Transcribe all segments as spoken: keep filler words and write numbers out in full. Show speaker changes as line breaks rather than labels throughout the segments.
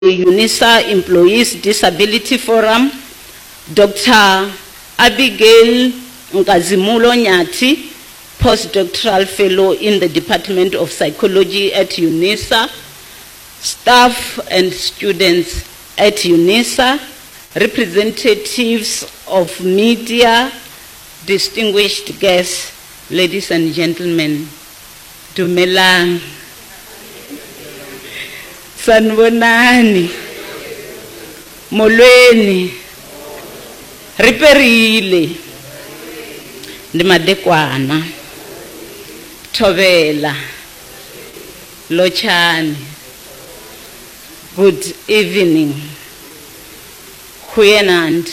UNISA Employees Disability Forum, Doctor Abigail Nkazimulo Nyati, postdoctoral fellow in the Department of Psychology at UNISA, staff and students at UNISA, representatives of media, distinguished guests, ladies and gentlemen, Dumelang, Sanbonani, Molweni, Riperile, Ndimadekwana, Thobela, Lochani. Good evening. Huyenand.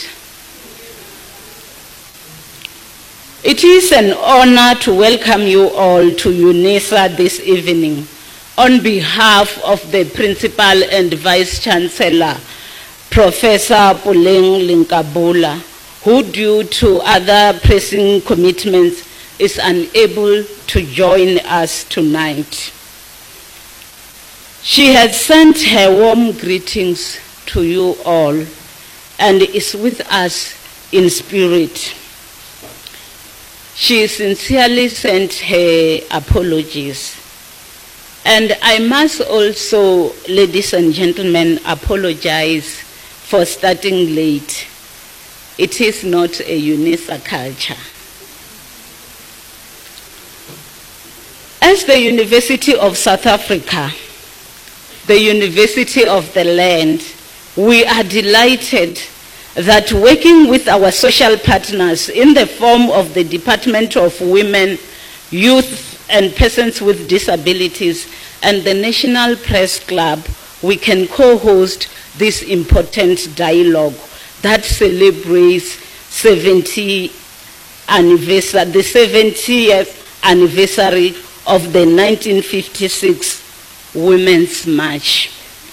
It is an honor to welcome you all to UNISA this evening on behalf of the Principal and Vice Chancellor, Professor Puleng Linkabula, who due to other pressing commitments is unable to join us tonight. She has sent her warm greetings to you all and is with us in spirit. She sincerely sent her apologies. And I must also, ladies and gentlemen, apologize for starting late. It is not a UNISA culture. As the University of South Africa, the University of the land, we are delighted that working with our social partners in the form of the Department of Women, Youth and Persons with Disabilities and the National Press Club, we can co-host this important dialogue that celebrates seventy anniversary, the seventieth anniversary of the nineteen fifty-six Women's March.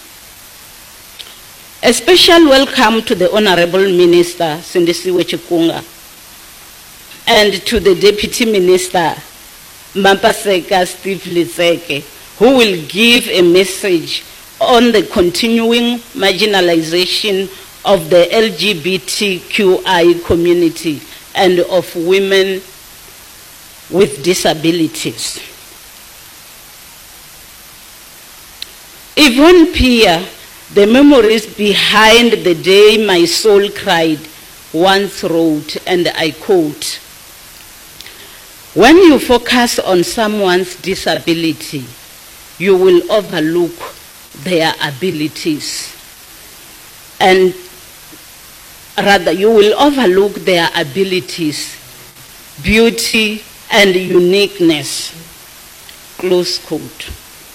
A special welcome to the Honorable Minister, Sindisiwe Chikunga, and to the Deputy Minister, Mampaseka Steve Lizeke, who will give a message on the continuing marginalization of the L G B T Q I community and of women with disabilities. Yvonne Pia, the memories behind the day my soul cried, once wrote, and I quote, "When you focus on someone's disability, you will overlook their abilities. And rather, you will overlook their abilities, beauty, and uniqueness." Close quote.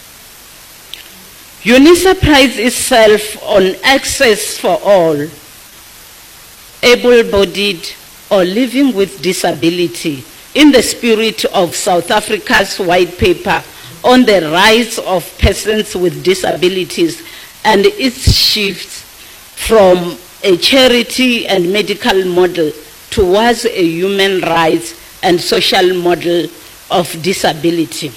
UNISA prides itself on access for all, able-bodied or living with disability, in the spirit of South Africa's white paper on the rights of persons with disabilities and its shift from a charity and medical model towards a human rights and social model of disability.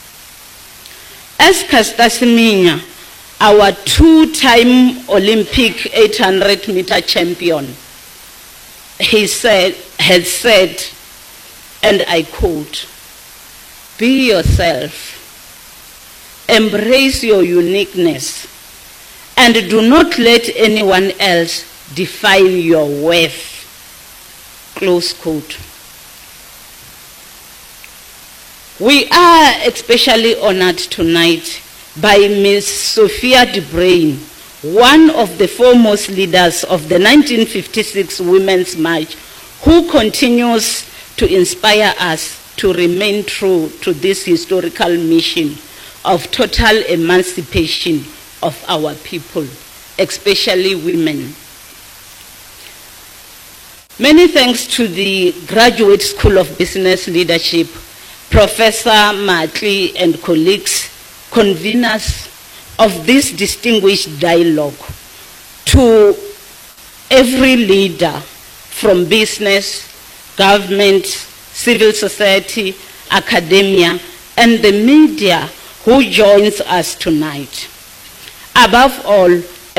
As Caster Semenya, our two-time Olympic eight hundred meter champion, he said, had said, and I quote, "Be yourself, embrace your uniqueness, and do not let anyone else define your worth." Close quote. We are especially honored tonight by Miz Sophia de Bruyn, one of the foremost leaders of the nineteen fifty-six Women's March, who continues to inspire us to remain true to this historical mission of total emancipation of our people, especially women. Many thanks to the Graduate School of Business Leadership, Professor Matli and colleagues, conveners of this distinguished dialogue, to every leader from business, government, civil society, academia, and the media who joins us tonight. Above all,